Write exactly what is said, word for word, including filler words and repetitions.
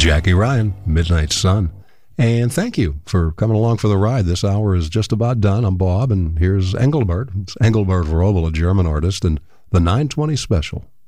Jackie Ryan, Midnight Sun. And thank you for coming along for the ride. This hour is just about done. I'm Bob, and here's Engelbert. It's Engelbert Robel, a German artist, and the nine twenty Special.